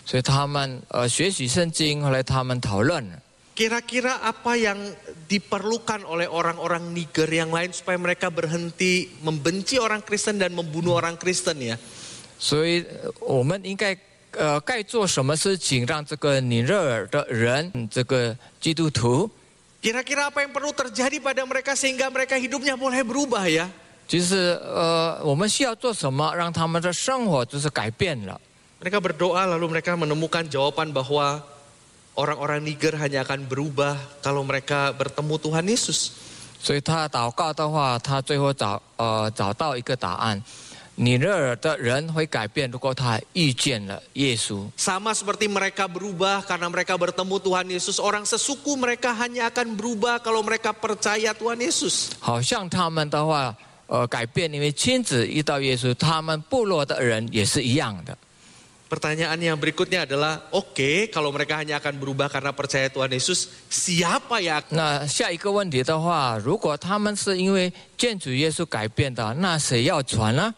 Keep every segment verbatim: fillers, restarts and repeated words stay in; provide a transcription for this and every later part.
所以他们呃学习圣经，后来他们讨论。 Kira-kira apa yang diperlukan oleh orang-orang Niger yang lain supaya mereka berhenti membenci orang Kristen dan membunuh orang Kristen ya? 所以我们应该呃该做什么事情，让这个尼日尔的人，这个基督徒， Kira-kira apa yang perlu terjadi pada mereka sehingga mereka hidupnya boleh berubah ya? 就是呃我们需要做什么，让他们的生活就是改变了。 Mereka berdoa lalu mereka menemukan jawaban bahwa orang-orang Niger hanya akan berubah kalau mereka bertemu Tuhan Yesus. 所以他祷告的话，他最后找呃找到一个答案。 尼日尔的人会改变，如果他遇见了耶稣。 Sama seperti mereka berubah karena mereka bertemu Tuhan Yesus. Orang sesuku mereka hanya akan berubah kalau mereka percaya Tuhan Yesus. 好像他们的话，呃，改变，因为亲子遇到耶稣，他们部落的人也是一样的。 Pertanyaan yang berikutnya adalah, oke, okay, kalau mereka hanya akan berubah karena percaya Tuhan Yesus, siapa ya? 那下一个问题的话，如果他们是因为见主耶稣改变的，那谁要传呢？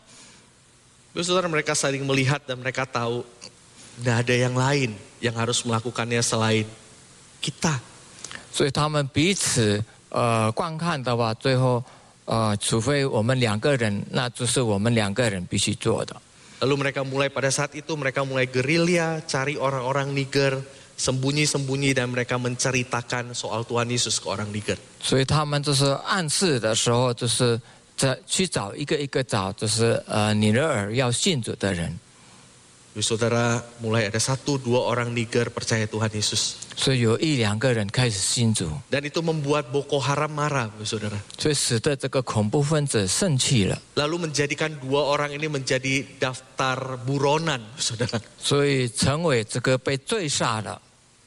Saudara, mereka saling melihat dan mereka tahu tidak ada yang lain yang harus melakukannya selain kita. 所以他们彼此呃观看的话，最后呃，除非我们两个人，那就是我们两个人必须做的。 Lalu mereka mulai pada saat itu mereka mulai gerilya cari orang-orang Niger sembunyi-sembunyi dan mereka menceritakan soal Tuhan Yesus ke orang Niger. 所以他们就是暗示的时候，就是在去找一个一个找，就是呃尼日尔要信主的人。 Saudara, mulai ada satu dua orang Niger percaya Tuhan Yesus. 所以有一两个人开始信主， Dan itu membuat Boko Haram marah, saudara. 所以使得这个恐怖分子生气了。 Lalu menjadikan dua orang ini menjadi daftar buronan, saudara. 所以成为这个被追杀了。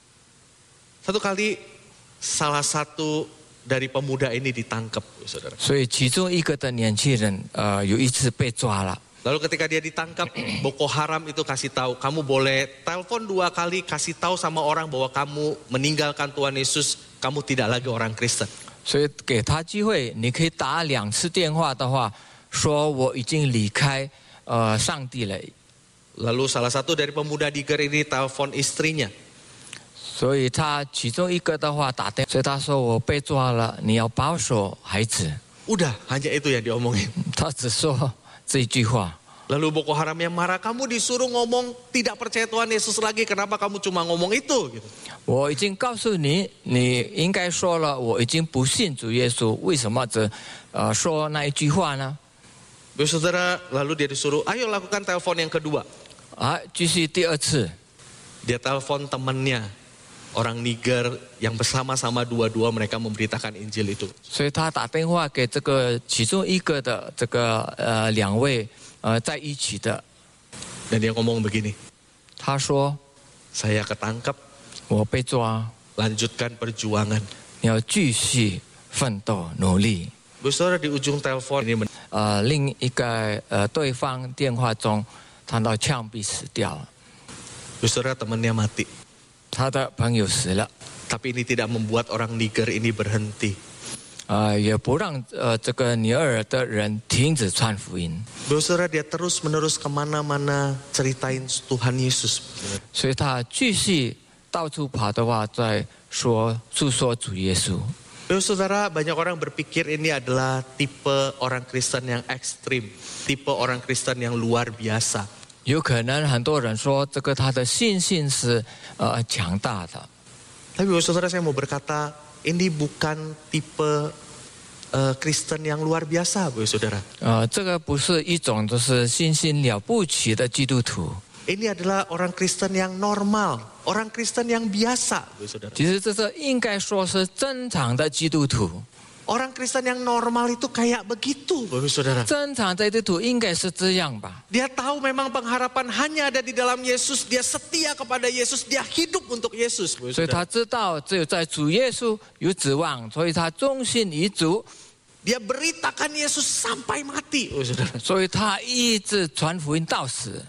Satu kali salah satu dari pemuda ini ditangkap, saudara. 所以其中一个的年轻人，呃，有一次被抓了。 Lalu ketika dia ditangkap, Boko Haram itu kasih tahu, kamu boleh telepon dua kali, kasih tahu sama orang bahwa kamu meninggalkan Tuhan Yesus, kamu tidak lagi orang Kristen. 所以给他机会，你可以打两次电话的话，说我已经离开呃上帝了。 Lalu salah satu dari pemuda Niger ini telepon istrinya. 所以他其中一个的话打电话，所以他说我被抓了，你要保守孩子。 Udah, hanya itu yang diomongin. 他只说这一句话。 Lalu Boko Haram yang marah, kamu disuruh ngomong tidak percaya Tuhan Yesus lagi, kenapa kamu cuma ngomong itu? Gitu. 我已经告诉你，你应该说了，我已经不信主耶稣，为什么只呃说那一句话呢？ Saudara, lalu dia disuruh, ayo lakukan telepon yang kedua. 啊，继续第二次， Dia telepon temannya, orang Niger yang bersama-sama dua-dua mereka memberitakan Injil itu. 所以他打电话给这个其中一个的这个呃两位呃在一起的， Dan dia ngomong begini, 他说 saya ketangkap, 我被抓， lanjutkan perjuangan. 你要继续奋斗努力。 Saudara, di ujung telepon ini 呃，另一个呃对方电话中，谈到枪毙死掉了， Saudara, temannya mati. 他的朋友死了， Tapi ini tidak membuat orang Niger ini berhenti. 呃，也不让呃这个尼日尔的人停止传福音， Saudara, dia terus menerus kemana-mana ceritain Tuhan Yesus. 所以他继续到处跑的话，在说诉说主耶稣。 Saudara, banyak orang berpikir ini adalah tipe orang Kristen yang ekstrim, tipe orang Kristen yang luar biasa. 有可能很多人说这个他的信心是呃强大的， Tapi saudara, saya mau berkata ini bukan tipe uh, Kristen yang luar biasa, Bu saudara. 呃，这个不是一种就是信心了不起的基督徒， Ini adalah orang Kristen yang normal, orang Kristen yang biasa, Bu saudara. 其实这是应该说是正常的基督徒。 Orang Kristen yang normal itu kayak begitu, Bu saudara. 正常的基督徒应该是这样吧？ Dia tahu memang pengharapan hanya ada di dalam Yesus, dia setia kepada Yesus, dia hidup untuk Yesus, Bu 所以 saudara. 他知道只有在主耶稣有指望，所以他忠心于主， Dia beritakan Yesus sampai mati, Bu saudara. 所以他一直传福音到死。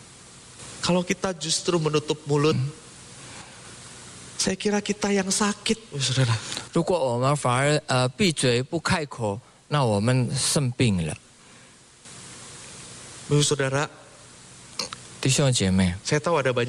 Kalau kita justru menutup mulut, saya kira kita yang sakit, Bu saudara. 如果我们反而呃闭嘴不开口，那我们生病了。 Bu saudara, 弟兄姐妹， saya tahu ada banyak